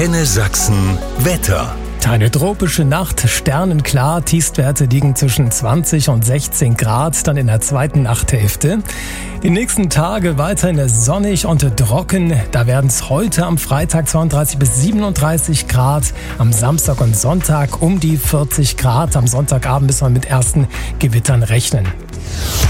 Antenne Sachsen Wetter. Eine tropische Nacht, sternenklar, Tiefstwerte liegen zwischen 20 und 16 Grad, dann in der zweiten Nachthälfte. Die nächsten Tage weiterhin sonnig und trocken, da werden es heute am Freitag 32 bis 37 Grad, am Samstag und Sonntag um die 40 Grad, am Sonntagabend müssen wir mit ersten Gewittern rechnen.